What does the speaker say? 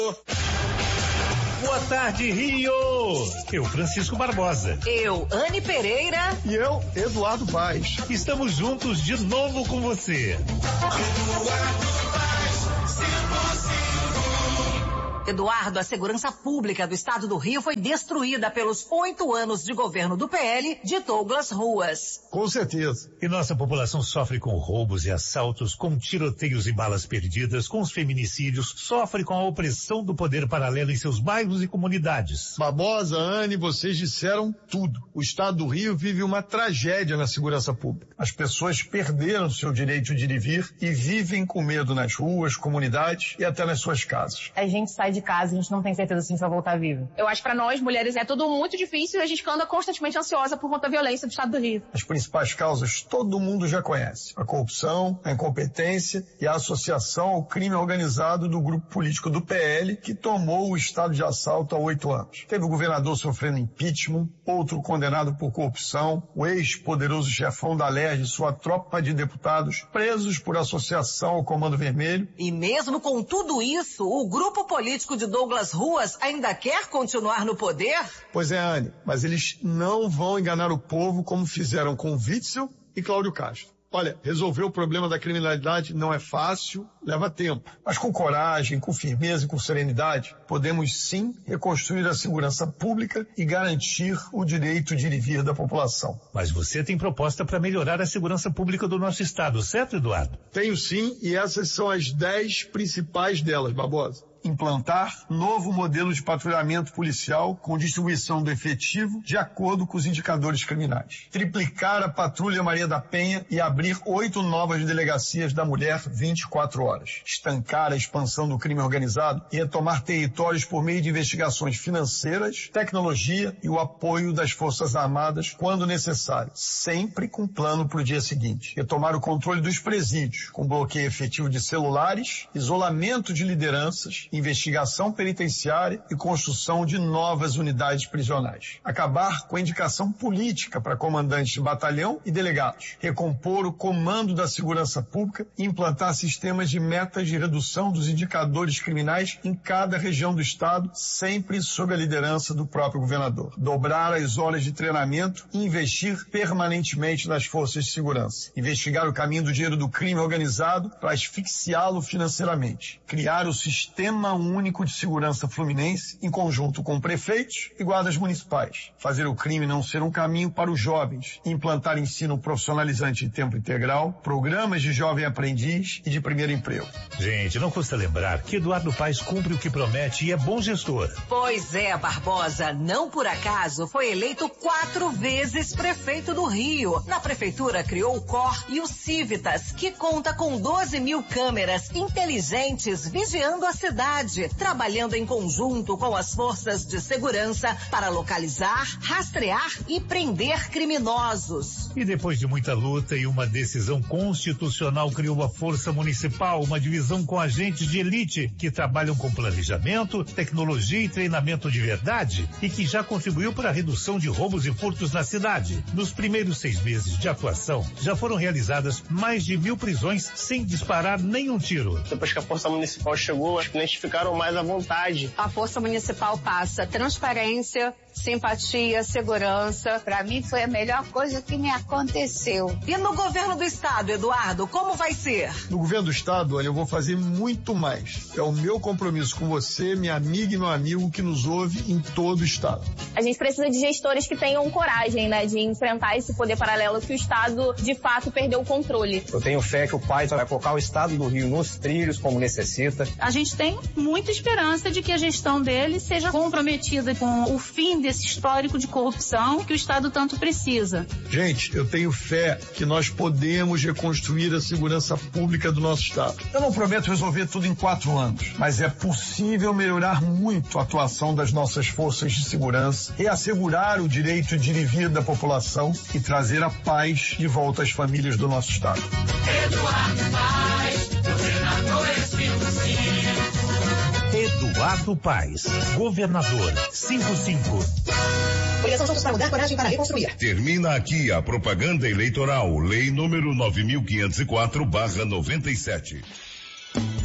Boa tarde, Rio! Eu, Francisco Barbosa. Eu, Anne Pereira. E eu, Eduardo Paes. Estamos juntos de novo com você. Eduardo, a segurança pública do estado do Rio foi destruída pelos 8 anos de governo do PL de Douglas Ruas. Com certeza. E nossa população sofre com roubos e assaltos, com tiroteios e balas perdidas, com os feminicídios, sofre com a opressão do poder paralelo em seus bairros e comunidades. Barbosa, Anne, vocês disseram tudo. O estado do Rio vive uma tragédia na segurança pública. As pessoas perderam seu direito de ir e vir e vivem com medo nas ruas, comunidades e até nas suas casas. A gente sai de casa, a gente não tem certeza se a gente vai voltar vivo. Eu acho que pra nós, mulheres, é tudo muito difícil e a gente anda constantemente ansiosa por conta da violência do estado do Rio. As principais causas todo mundo já conhece. A corrupção, a incompetência e a associação ao crime organizado do grupo político do PL que tomou o estado de assalto há 8 anos. Teve o governador sofrendo impeachment, outro condenado por corrupção, o ex-poderoso chefão da LERJ e sua tropa de deputados presos por associação ao Comando Vermelho. E mesmo com tudo isso, o grupo político de Douglas Ruas ainda quer continuar no poder? Pois é, Anne, mas eles não vão enganar o povo como fizeram com Witzel e Cláudio Castro. Olha, resolver o problema da criminalidade não é fácil, leva tempo. Mas com coragem, com firmeza e com serenidade, podemos sim reconstruir a segurança pública e garantir o direito de ir e vir da população. Mas você tem proposta para melhorar a segurança pública do nosso estado, certo, Eduardo? Tenho sim, e essas são as 10 principais delas, Barbosa. Implantar novo modelo de patrulhamento policial com distribuição do efetivo de acordo com os indicadores criminais. Triplicar a Patrulha Maria da Penha e abrir 8 novas delegacias da mulher 24 horas. Estancar a expansão do crime organizado e retomar territórios por meio de investigações financeiras, tecnologia e o apoio das Forças Armadas quando necessário, sempre com plano para o dia seguinte. Retomar o controle dos presídios, com bloqueio efetivo de celulares, isolamento de lideranças, investigação penitenciária e construção de novas unidades prisionais. Acabar com a indicação política para comandantes de batalhão e delegados. Recompor o comando da segurança pública e implantar sistemas de metas de redução dos indicadores criminais em cada região do estado, sempre sob a liderança do próprio governador. Dobrar as horas de treinamento e investir permanentemente nas forças de segurança. Investigar o caminho do dinheiro do crime organizado para asfixiá-lo financeiramente. Criar o Sistema Único de Segurança Fluminense em conjunto com prefeitos e guardas municipais. Fazer o crime não ser um caminho para os jovens. Implantar ensino profissionalizante em tempo integral, programas de jovem aprendiz e de primeiro emprego. Gente, não custa lembrar que Eduardo Paes cumpre o que promete e é bom gestor. Pois é, Barbosa, não por acaso foi eleito 4 vezes prefeito do Rio. Na prefeitura criou o COR e o Civitas, que conta com 12 mil câmeras inteligentes vigiando a cidade, trabalhando em conjunto com as forças de segurança para localizar, rastrear e prender criminosos. E depois de muita luta e uma decisão constitucional, criou a Força Municipal, uma divisão com agentes de elite que trabalham com planejamento, tecnologia e treinamento de verdade e que já contribuiu para a redução de roubos e furtos na cidade. Nos primeiros 6 meses de atuação, já foram realizadas mais de 1000 prisões sem disparar nenhum tiro. Depois que a Força Municipal chegou, os clientes ficaram mais à vontade. A Força Municipal passa transparência, simpatia, segurança. Pra mim foi a melhor coisa que me aconteceu. E no governo do estado, Eduardo, como vai ser? No governo do estado, olha, eu vou fazer muito mais. É o meu compromisso com você, minha amiga e meu amigo que nos ouve em todo o estado. A gente precisa de gestores que tenham coragem, né, de enfrentar esse poder paralelo que o estado, de fato, perdeu o controle. Eu tenho fé que o Paes vai colocar o estado do Rio nos trilhos como necessita. A gente tem muita esperança de que a gestão dele seja comprometida com o fim desse histórico de corrupção que o estado tanto precisa. Gente, eu tenho fé que nós podemos reconstruir a segurança pública do nosso estado. Eu não prometo resolver tudo em 4 anos, mas é possível melhorar muito a atuação das nossas forças de segurança, reassegurar o direito de ir e vir da população e trazer a paz de volta às famílias do nosso estado. Eduardo Paes, governador Espírito Santo. Eduardo Paes, governador 55. Coligação Juntos para Mudar, coragem para reconstruir. Termina aqui a propaganda eleitoral, lei número 9.504/97.